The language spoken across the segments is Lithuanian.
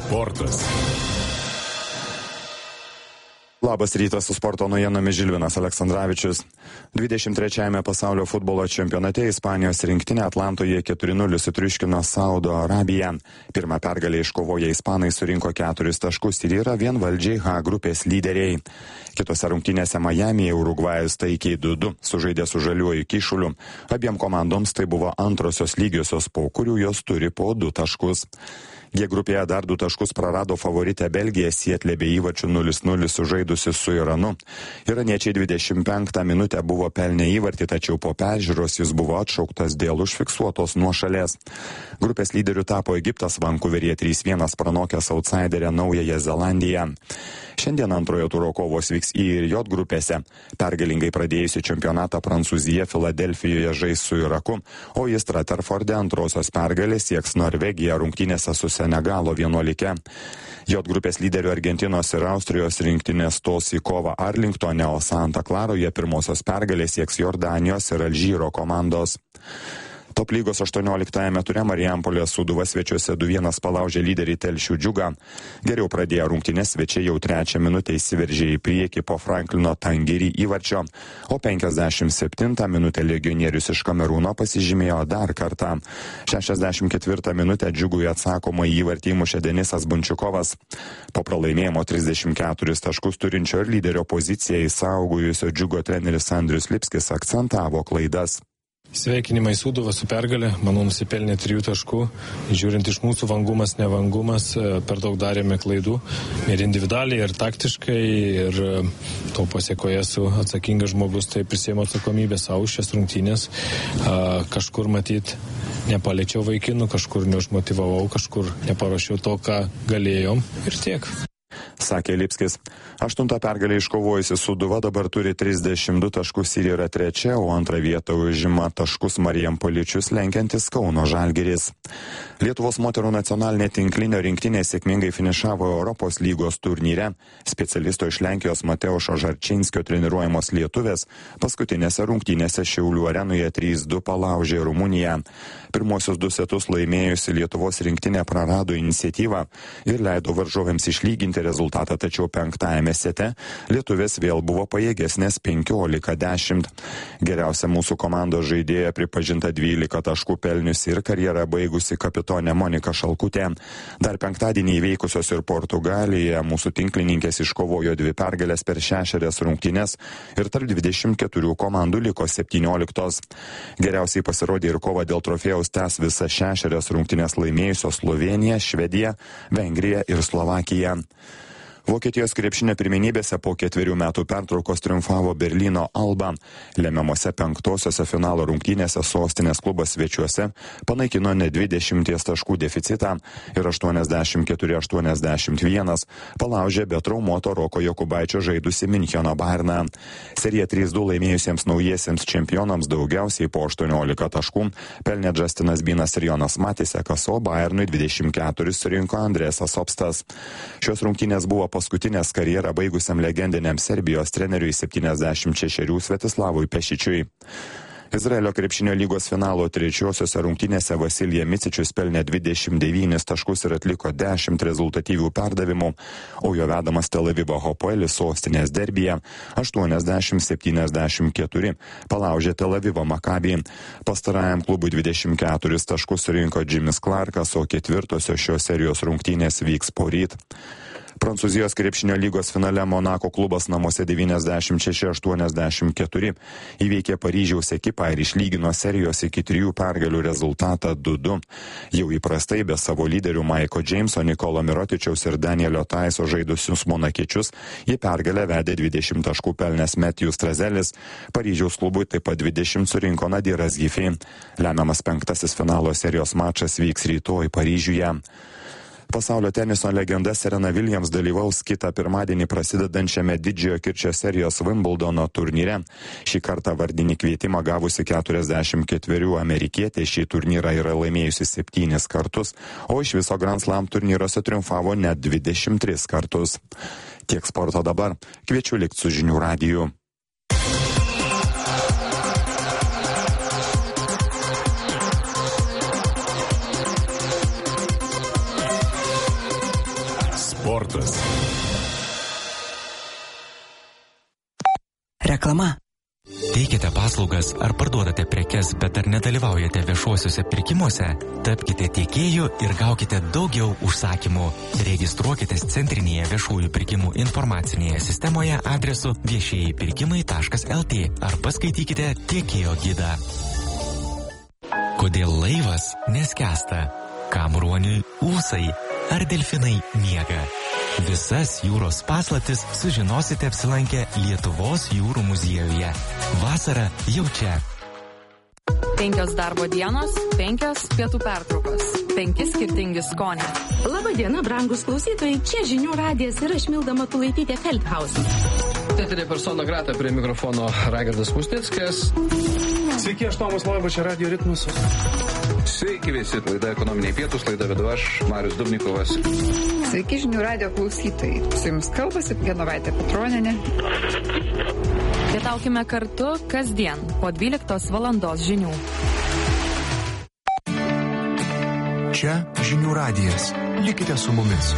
Sportas. Labas rytas, su sporto naujienomis Žilvinas Aleksandravičius. 23-ame pasaulio futbolo čempionate Ispanijos rinktinė Atlantoje 4-0 sutriuškino Saudo Arabiją. Pirmą pergalę iškovoję ispanai surinko 4 taškus ir yra vienvaldžiai H grupės lyderiai. Kitose rungtynėse Majamyje Urugvajus taikiai 2-2 sužaidė su Žaliuoju Kyšuliu. Abiem komandoms tai buvo antrosios lygiosios, po kurių jos turi po 2 taškus. G grupėje dar 2 taškus prarado favoritė Belgija Sietle be įvarčių 0-0 sužaidusi su Iranu. Iraniečiai 25 minutę buvo pelnę įvartį, tačiau po peržiūros jis buvo atšauktas dėl užfiksuotos nuošalės. Grupės lyderių tapo Egiptas, Vankuveryje 3-1 pranokęs outsiderę Naująją Zelandiją. Šiandien antrojo turo kovos vyks I ir J grupėse. Pergalingai pradėjusi čempionatą Prancūzija Filadelfijoje žais su Iraku, o į Straterforde antrosios pergalės sieks Norvegija rungtynėse su Senegalo 11. J grupės lyderių Argentinos ir Austrijos rinktinės stos į kovą Arlingtone, o Santa Klaroje pirmosios pergalės sieks Jordanijos ir Alžyro komandos. Top lygos 18-ame ture Marijampolės Sūduva svečiuose 2-1 palaužė lyderį Telšių Džiugą. Geriau pradėjo rungtynės, svečiai jau 3 minutę įsiveržė į priekį po Franklino Tangirį įvarčio, o 57 minutę legionierius iš Kamerūno pasižymėjo dar kartą. 64 minutę Džiugui atsakomą įvartį įmušė Denisas Bunčiukovas. Po pralaimėjimo 34 taškus turinčio ir lyderio poziciją įsaugojusio Džiugo treneris Andrius Lipskis akcentavo klaidas. Sveikinimai Sūduva su pergalė, manau nusipelnė 3 taškų, žiūrint iš mūsų vangumas, nevangumas, per daug darėme klaidų ir individualiai, ir taktiškai, ir to pasiekoje su atsakingas žmogus, tai prisėmė atsakomybę savo šias rungtynės, kažkur matyt nepaliečiau vaikinų, kažkur neužmotivavau, kažkur neparuošiau to, ką galėjom ir tiek. Sakė Lipskis. 8 pergalę iškovojusi Sūduva dabar turi 32 taškus ir yra 3, o 2 vietą užima taškus Marijampoliečius lenkiantis Kauno Žalgiris. Lietuvos moterų nacionalinė tinklinio rinktinė sėkmingai finišavo Europos lygos turnyre. Specialisto iš Lenkijos Mateušo Žarčinskio treniruojamos lietuvės paskutinėse rungtynėse Šiaulių arenoje 3-2 palaužė Rumuniją. Pirmosius 2 setus laimėjusi Lietuvos rinktinė prarado iniciatyvą ir leido varžovėms išlyginti rezultatą, tačiau 5 sete lietuvės vėl buvo pajėgesnės 15-10. Geriausia mūsų komandos žaidėja pripažinta 12 taškų pelniusi ir karjerą baigusi kapitonė Monika Šalkutė. Dar penktadienį įveikusios ir Portugalijoje mūsų tinklininkės iškovojo 2 pergalės per 6 rungtynes ir tarp 24 komandų liko 17. Geriausiai pasirodė ir kova dėl trofėjaus tęs visas 6 rungtynes laimėjusios Slovėnija, Švedija, Vengrija ir Slovakija. Vokietijos krepšinio pirmenybėse po 4 metų pertraukos triumfavo Berlyno Alba. Lemiamose 5-osiose finalo rungtynėse sostinės klubas svečiuose panaikino net 20 taškų deficitą ir 84-81 palaužė be traumuoto Roko Jokubaičio žaidusi Mincheno Bayerną. Seriją 3-2 laimėjusiems naujiesiems čempionams daugiausiai po 18 taškų pelnė Justinas Binas ir Jonas Matisekas, o Bayernui 24 surinko Andrėsas Obstas. Šios rungtynės buvo paskutinės karjerą baigusiam legendiniam Serbijos treneriui 76 Svetislavui Pešičiui. Izraelio krepšinio lygos finalo 3-osiose rungtynėse Vasilija Micičius pelnė 29 taškus ir atliko 10 rezultatyvių perdavimų, o jo vedamas Tel Avivo Hapoelis sostinės derbyje 80-74 palaužė Tel Avivo Makabį. Pastarajam klubui 24 taškus surinko Jimis Clarkas, o 4-osios šios serijos rungtynės vyks poryt. Prancūzijos krepšinio lygos finale Monako klubas namuose 96-84 įveikė Paryžiaus ekipą ir išlygino serijos iki 3 pergalių rezultatą 2-2. Jau įprastai be savo lyderių Maiko Džeimso, Nikolo Mirotičiaus ir Danielio Taiso žaidusius monakiečius į pergalę vedė 20 taškų pelnęs Matthew Strazelis. Paryžiaus klubui taip pat 20 surinko Nadiras Gifi. Lemiamas 5. finalo serijos mačas vyks rytoj Paryžiuje. Pasaulio teniso legenda Serena Williams dalyvaus kitą pirmadienį prasidedančiame didžiojo kirčio serijos Wimbledono turnyre. Šį kartą vardinį kvietimą gavusi 44 amerikietė šį turnyrą yra laimėjusi 7 kartus, o iš viso Grand Slam turnyruose triumfavo net 23 kartus. Tiek sporto dabar. Kviečiu likti su Žinių radiju. sportas. Reklama. Teikite paslaugas ar parduodate prekes, bet ar nedalyvaujate viešuosiuose pirkimuose? Tapkite tiekėju ir gaukite daugiau užsakymų. Registruokitės centrinėje viešųjų pirkimų informacinėje sistemoje adresu viešieji-pirkimai.lt ar paskaitykite tiekėjo gidą. Kodėl laivas neskęsta? Kam ruoniui ūsai? Ar delfinai miega? Visas jūros paslaptis sužinosite apsilankę Lietuvos jūrų muziejuje. Vasara jau čia. 5 darbo dienos, 5 pietų pertraukos, 5 skirtingi skoniai. Labadiena, brangus klausytojai, čia Žinių radijas ir aš Milda Matulaitytė Feldhausen. Teatrė persona grata, prie mikrofono Raigardas Musnickas. Sveiki, aš Tomas Loiba, čia Radio Ritmas. Sveiki visi, laida Ekonominiai pietūs, laida vedu aš, Marius Dubnikovas. Sveiki, Žinių radijo klausytojai. Su jums kalbasi Genovaitė Petronienė. Pietaukime kartu kasdien po 12 valandos žinių. Čia Žinių radijas. Likite su mumis.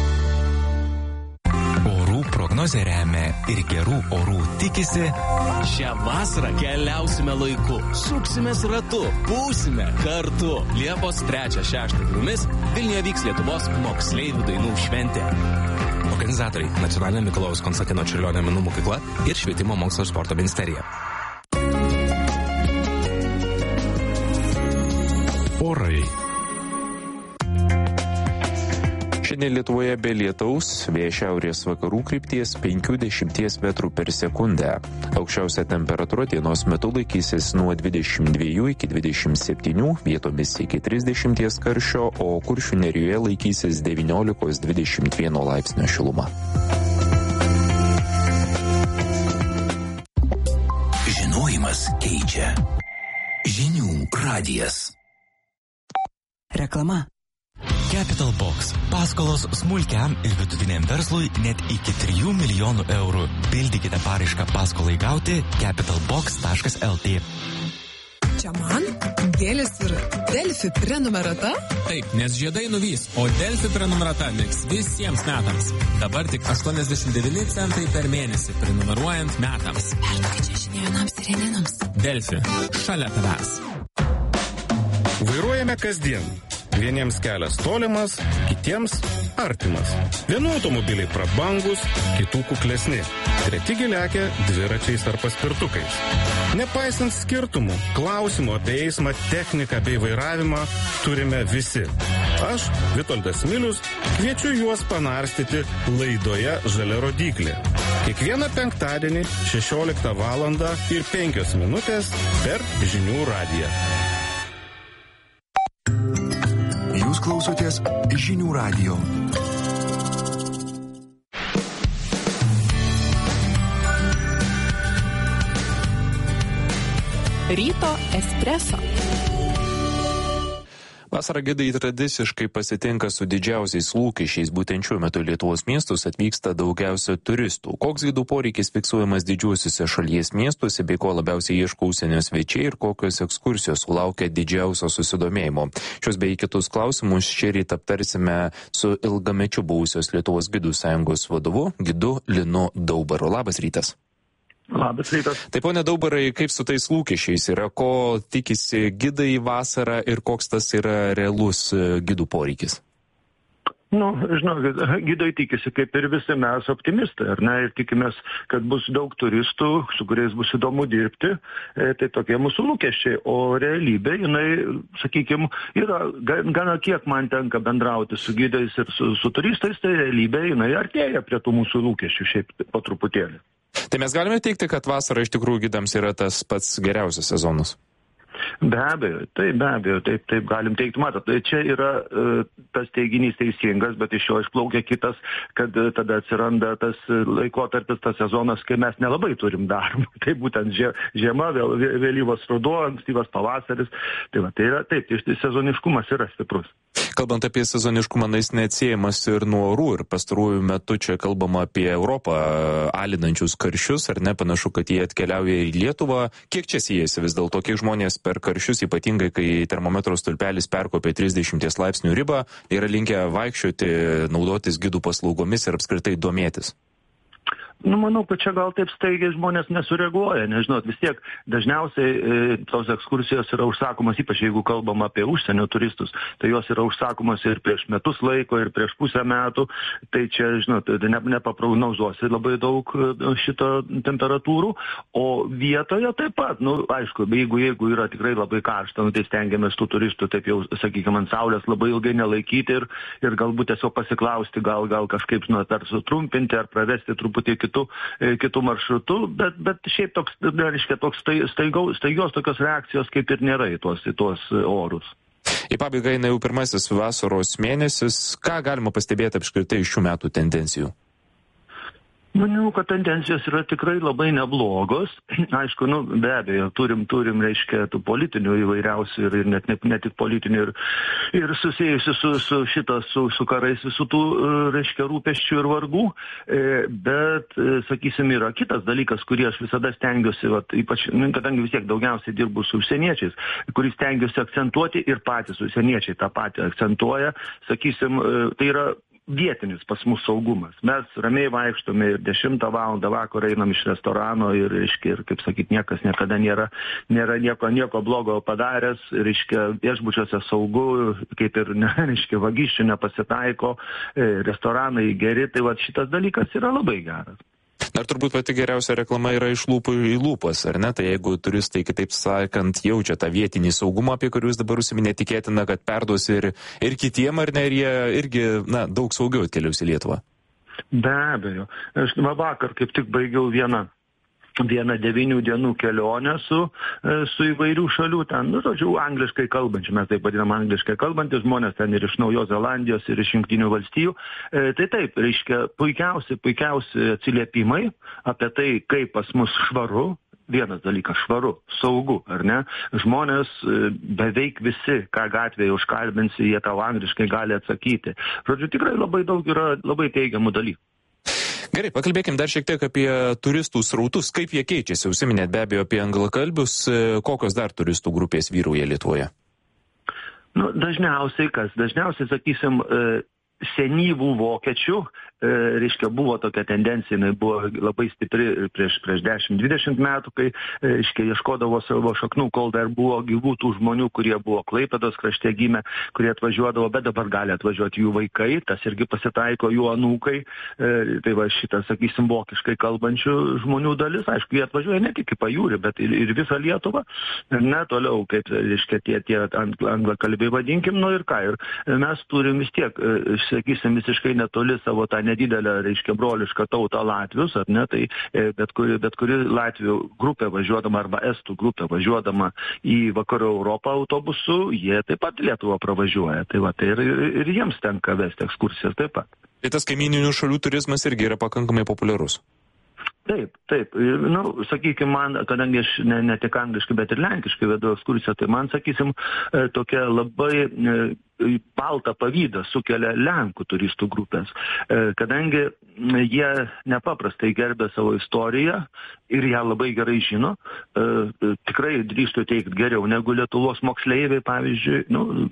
Orų prognozė remia ir gerų orų tikisi. Šią vasarą keliausime laiku, suksimės ratu, būsime kartu. Liepos 3-6 dienomis Vilniuje vyks Lietuvos moksleivių dainų šventė. Organizatoriai – Nacionalinė Mikalojaus Konstantino Čiurlionio menų mokykla ir Švietimo mokslo ir sporto ministerija. Orai. Šiandien Lietuvoje be lietaus, vėjas šiaurės vakarų krypties 50 metrų per sekundę. Aukščiausia temperatūra dienos metu laikysis nuo 22 iki 27, vietomis iki 30 karščio, o Kuršių nerijoje laikysis 19-21 laipsnio šiluma. Žinojimas keičia. Žinių radijas. Reklama. Capital Box. Paskolos smulkiam ir vidutiniam verslui net iki 3 milijonų eurų. Pildykite paraišką paskolai gauti capitalbox.lt. Čia man gėlės ir Delfi prenumerata? Taip, nes žiedai nuvys, o Delfi prenumerata liks visiems metams. Dabar tik 89 centai per mėnesį prenumeruojant metams. Perduokit čia žinionams ir reninams. Delfi, šalia tavęs. Vairuojame kasdien. Vieniems kelias tolimas, kitiems artimas. Vienų automobiliai prabangus, kitų kuklesni. Treti lekia dviračiais ar paspirtukais. Nepaisant skirtumų, klausimų apie eismą, techniką bei vairavimą turime visi. Aš, Vitoldas Milius, kviečiu juos panarstyti laidoje Žalia rodyklė. Kiekvieną penktadienį 16 valandą ir 5 minutės per Žinių radiją. Jūs klausotės Žinių radijo. Ryto espreso. Vasarą gidai tradiciškai pasitinka su didžiausiais lūkesčiais. Būtent šiuo metu Lietuvos miestus atvyksta daugiausia turistų. Koks gidų poreikis fiksuojamas didžiuosiuose šalies miestuose, bei ko labiausiai ieško užsienio svečiai ir kokios ekskursijos sulaukia didžiausio susidomėjimo. Šios bei kitus klausimus šįryt aptarsime su ilgamečiu buvusios Lietuvos gidų sąjungos vadovu, gidu Linu Daubaru. Labas rytas. Labas rytas. Taip, pone Daubarai, kaip su tais lūkesčiais yra, ko tikisi gidai vasarą ir koks tas yra realus gidų poreikis? Žinokit, gidai tikisi, kaip ir visi mes, optimistai, ar ne, ir tikimės, kad bus daug turistų, su kuriais bus įdomu dirbti, tai tokie mūsų lūkesčiai, o realybė, jinai, sakykime, yra, gana kiek man tenka bendrauti su gidais ir su turistais, tai realybė, jinai artėja prie tų mūsų lūkesčių šiaip po truputėlį. Tai mes galime teikti, kad vasara iš tikrųjų gidams yra tas pats geriausias sezonas? Be abejo, taip galim teikti. Matot, tai čia yra tas teiginys teisingas, bet iš jo išplaukia kitas, kad tada atsiranda tas laikotarpis, tas sezonas, kai mes nelabai turim darbų. Tai būtent žiema, vėlyvas ruduo, ankstyvas pavasaris. Tai yra taip, sezoniškumas yra stiprus. Kalbant apie sezoniškumą, jis neatsiejamas ir nuo orų ir pastaruoju metu čia kalbama apie Europą alinančius karščius, ar ne, panašu, kad jie atkeliauja į Lietuvą. Kiek čia siejasi vis dėlto, kiek žmonės per karščius, ypatingai kai termometro stulpelis perkopė 30 laipsnių ribą, yra linkę vaikščioti, naudotis gidų paslaugomis ir apskritai domėtis? Manau, kad čia gal taip staigiai žmonės nesureaguoja, nežinot, vis tiek dažniausiai tos ekskursijos yra užsakomas, ypač jeigu kalbam apie užsienio turistus, tai jos yra užsakomas ir prieš metus laiko, ir prieš pusę metų, tai čia, žinot, nepaprognozuosi labai daug šito temperatūrų, o vietoje taip pat, aišku, jeigu yra tikrai labai karšta, tai stengiamės tų turistų, taip jau, sakykime, ant saulės labai ilgai nelaikyti ir galbūt tiesiog pasiklausti, gal kažkaip, ar sutrumpinti, ar pravesti truputį kitų maršrutų, bet šiaip toks staigios tokios reakcijos kaip ir nėra į tuos orus. Į pabaigą eina jau pirmasis vasaros mėnesis. Ką galima pastebėti apskritai iš šių metų tendencijų? Manau, kad tendencijos yra tikrai labai neblogos. Aišku, be abejo, turim, reiškia, tų politinių įvairiausių ir ne tik politinių ir susijusių su karais visų tų, reiškia, rūpesčių ir vargų. Bet, sakysim, yra kitas dalykas, kurį aš visada stengiuosi, ypač, kadangi vis tiek daugiausiai dirbu su užsieniečiais, kurį stengiuosi akcentuoti ir patys užsieniečiai tą patį akcentuoja, sakysim, tai yra vietinis pas mus saugumas. Mes ramiai vaikštome ir 10 valandą vakarą einam iš restorano ir, kaip sakyt, niekas niekada nėra nieko blogo padaręs, viešbučiuose saugu, kaip ir, vagysčių nepasitaiko, restoranai geri, tai šitas dalykas yra labai geras. Dar turbūt pati geriausia reklama yra iš lūpų į lūpas, ar ne? Tai jeigu turistai, kitaip sakant, jaučia tą vietinį saugumą, apie kuriuos dabar užsiminė, tikėtina, kad perduos ir kitiem, ar ne, ir jie irgi, daug saugiau atkeliaus į Lietuvą. Be abejo. Aš vakar kaip tik baigiau vieną 9 dienų kelionę su įvairių šalių, ten, angliškai kalbančių, mes taip vadinam angliškai kalbantys žmonės, ten ir iš Naujos Zelandijos, ir iš Jungtinių valstijų. Tai taip, reiškia, puikiausi atsiliepimai apie tai, kaip pas mus švaru. Vienas dalykas, švaru, saugu, ar ne? Žmonės beveik visi, ką gatvėje užkalbinsi, jie tau angliškai gali atsakyti. Žodžiu, tikrai labai daug yra labai teigiamų dalykų. Gerai, pakalbėkim dar šiek tiek apie turistų srautus, kaip jie keičiasi. Užsiminėt be abejo apie anglakalbius, kokios dar turistų grupės vyrauja Lietuvoje? Dažniausiai, sakysim, senyvų vokiečių, reiškia, buvo tokia tendencija, jinai buvo labai stipri prieš 10-20 metų, kai, reiškia, ieškodavo savo šaknų, kol dar buvo gyvų tų žmonių, kurie buvo Klaipėdos krašte gimę, kurie atvažiuodavo, bet dabar gali atvažiuoti jų vaikai, tas irgi pasitaiko jų anūkai, tai šitas, sakysim, vokiškai kalbančių žmonių dalis, aišku, jie atvažiuoja ne tik į pajūrį, bet ir visą Lietuvą, ne toliau, kaip, reiškia, tie anglakalbiai vadinkim, ir ką, ir mes turim vis tiek, sakysim, visiškai netoli savo tą nedidelę, reiškia, brolišką tautą latvius, ar ne, tai bet kuri latvių grupė važiuodama arba estų grupė važiuodama į vakarų Europą autobusu, jie taip pat Lietuvą pravažiuoja, tai ir jiems tenka vesti ekskursijas taip pat. Tai tas kaimyninių šalių turizmas irgi yra pakankamai populiarus. Taip. Sakykime, man, kadangi aš ne tik angliškai, bet ir lenkiškai vedu ekskursiją, tai man, sakysim, tokia labai baltą pavydą sukelia Lenkų turistų grupės, kadangi jie nepaprastai gerbė savo istoriją ir ją labai gerai žino, tikrai drįstu teikti geriau negu Lietuvos moksleiviai, pavyzdžiui,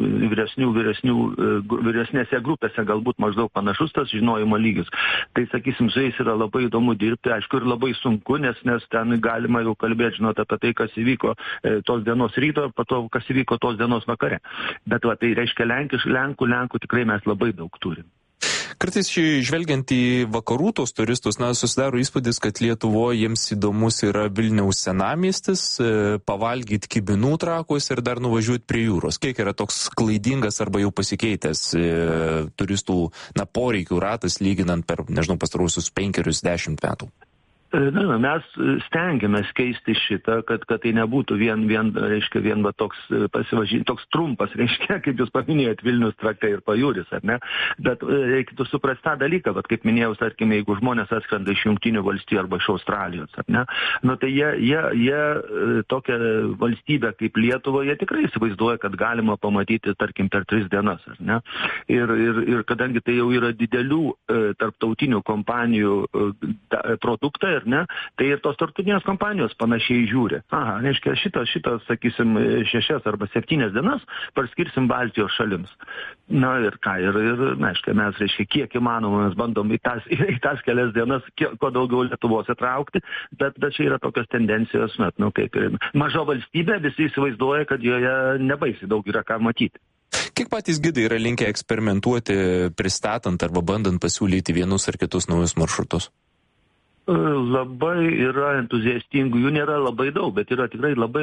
vyresnėse grupėse galbūt maždaug panašus tas žinojimo lygis. Tai, sakysim, su jais yra labai įdomu dirbti, aišku, ir labai sunku, nes ten galima jau kalbėti, apie tai, kas įvyko tos dienos ryto, po to, kas įvyko tos dienos vakare. Bet tai reiškia Lenkų tikrai mes labai daug turim. Kartais žvelgiant į vakarų tos turistus, susidaro įspūdis, kad Lietuvoje jiems įdomus yra Vilniaus senamiestis, pavalgyti kibinų Trakuose ir dar nuvažiuoti prie jūros. Kiek yra toks klaidingas arba jau pasikeitęs turistų poreikių ratas lyginant per, pastaruosius 5-10 metų? Mes stengiamės keisti šitą, kad tai nebūtų vien toks toks trumpas, reiškia, kaip jūs paminėjot, Vilnius, Trakai ir Pajūris, ar ne? Bet reikėtų suprasti tą dalyką, bet kaip minėjau, tarkime, jeigu žmonės atskrenda iš Jungtinių valstijų arba iš Australijos, ar ne? Tai jie tokią valstybę kaip Lietuvą, jie tikrai įsivaizduoja, kad galima pamatyti, tarkim, per 3 dienas, ar ne? Ir kadangi tai jau yra didelių tarptautinių kompanijų produktai, ar ne, tai ir tos tarptautinės kompanijos panašiai žiūri. Reiškia, šitą, sakysim, 6 arba 7 dienas parskirsim Baltijos šalims. Ir ką, reiškia, mes, kiek įmanoma, mes bandom į tas kelias dienas kuo daugiau Lietuvos įtraukti, bet čia yra tokios tendencijos, kaip maža valstybė, visi įsivaizduoja, kad joje nebaisiai daug yra ką matyti. Kiek patys gidai yra linkę eksperimentuoti, pristatant arba bandant pasiūlyti vienus ar kitus naujus maršrutus? Labai yra entuziastingų, jų nėra labai daug, bet yra tikrai labai